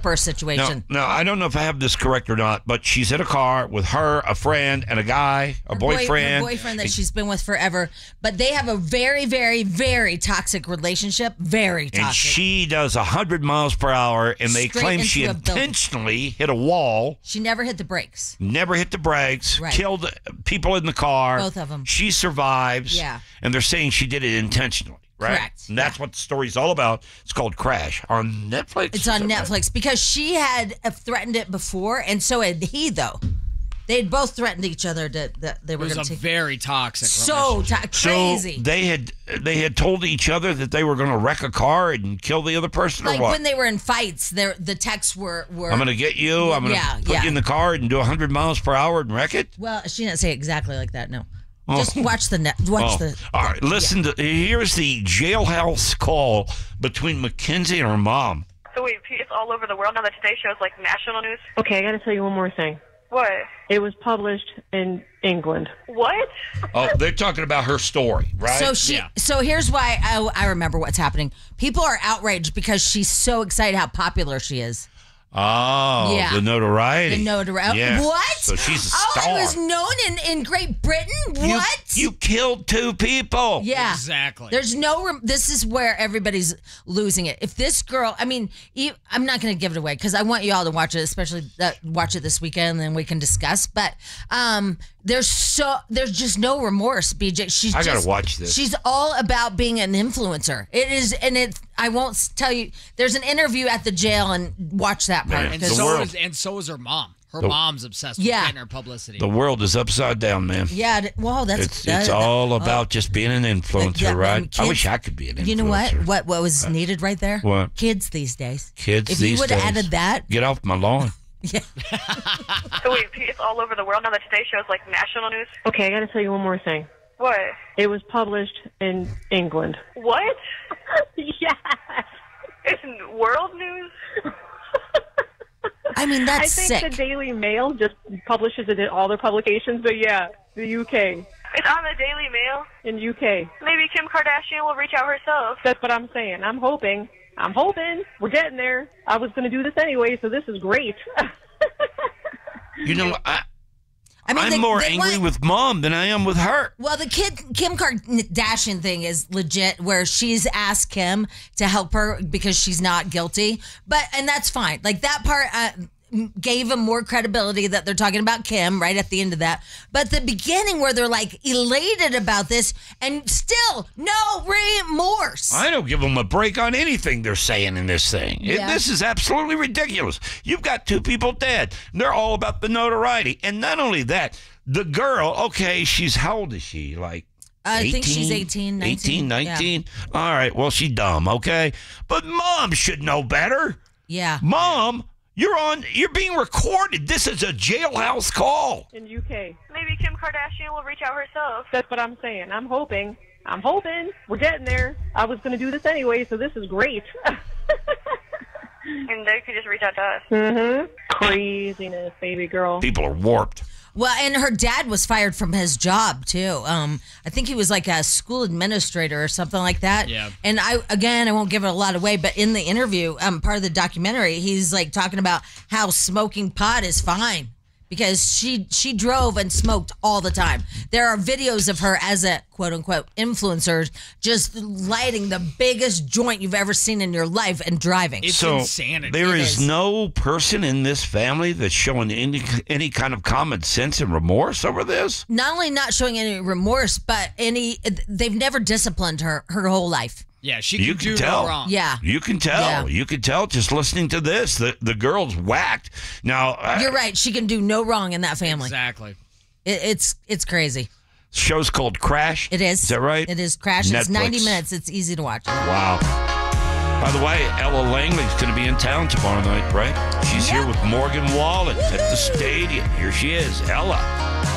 stripper situation. No, I don't know if I have this correct or not, but she's in a car with her, a friend, and a guy, a boyfriend. Her boyfriend that she's been with forever. But they have a very, very, very toxic relationship. Very toxic. And she does 100 miles per hour, and they Straight claim into she a building. intentionally hit a wall. She never hit the brakes. Never hit the brakes, Right. killed people in the car. Both of them. She survives. Yeah. And they're saying she did it intentionally, right? Correct. And that's what the story's all about. It's called Crash on Netflix. It's on Is that right? Netflix because she had threatened it before, and so had he, though. They had both threatened each other that they It were was going a to take. very toxic So relationship. crazy. So they had told each other that they were going to wreck a car and kill the other person, Like or what? when they were in fights, the texts were. I'm going to get you. I'm going to put you in the car and do 100 miles per hour and wreck it. Well, she didn't say it exactly like that. No. Oh. Just watch the net. Watch the. All right, listen to here's the jailhouse call between Mackenzie and her mom. So wait, it's all over the world now that Today Show's like national news? Okay, I got to tell you one more thing. What? It was published in England. What? Oh, they're talking about her story, right? So here's why I remember what's happening. People are outraged because she's so excited how popular she is. Oh, Yeah. the notoriety. The notoriety. Yeah. What? So she's a Oh, star. I was known in Great Britain. What? You killed 2 people. Yeah. Exactly. There's no. This is where everybody's losing it. If this girl, I mean, I'm not going to give it away because I want you all to watch it, especially watch it this weekend, and then we can discuss. But there's just no remorse, BJ. I gotta watch this. She's all about being an influencer. It is, and it. I won't tell you. There's an interview at the jail, and watch that part. Man, and the so world- is her mom. Her mom's obsessed with getting her publicity. The world is upside down, man. Yeah, well, It's all about just being an influencer, yeah, right? and I kids- wish I could be an influencer. You know what was needed right there? What? Kids these days. Kids If these you would have days. added that, Get off my lawn. yeah. So wait, it's all over the world now that Today Show's like national news? Okay, I got to tell you one more thing. What? It was published in England. What? Yes. It's world news? I mean, that's I think sick. the Daily Mail just publishes it in all their publications, but yeah, the UK. It's on the Daily Mail? In UK. Maybe Kim Kardashian will reach out herself. That's what I'm saying. I'm hoping. We're getting there. I was going to do this anyway, so this is great. You know, I mean, I'm more angry with mom than I am with her. Well, the Kim Kardashian thing is legit, where she's asked Kim to help her because she's not guilty. And that's fine. Like that part gave him more credibility that they're talking about Kim right at the end of that. But the beginning where they're like elated about this and still no remorse. I don't give them a break on anything they're saying in this thing. Yeah. This is absolutely ridiculous. You've got 2 people dead. They're all about the notoriety. And not only that, the girl, okay, how old is she? Like, I think she's 18, 19. 18, 19? All right, well, she's dumb, okay? But mom should know better. Yeah. Mom, you're being recorded. This is a jailhouse call. In UK. Maybe Kim Kardashian will reach out herself. That's what I'm saying. I'm hoping. We're getting there. I was going to do this anyway, so this is great. And they could just reach out to us. Mm-hmm. Craziness, baby girl. People are warped. Well, and her dad was fired from his job too. I think he was like a school administrator or something like that. Yeah. And I won't give it a lot away, but in the interview, part of the documentary, he's like talking about how smoking pot is fine because she drove and smoked all the time. There are videos of her as a quote unquote influencer just lighting the biggest joint you've ever seen in your life and driving. It's insanity. There It is is. no person in this family that's showing any kind of common sense and remorse over this. Not only not showing any remorse, but they've never disciplined her whole life. Yeah, she You can can do tell. no wrong. Yeah. You can tell. Yeah. You can tell just listening to this. The girl's whacked. Now, You're right. She can do no wrong in that family. Exactly. It's crazy. show's called Crash. It is. Is that right? It is Crash. It's Netflix. 90 minutes. It's easy to watch. Wow. By the way, Ella Langley's going to be in town tomorrow night, right? She's here with Morgan Wallen at the stadium. Here she is, Ella.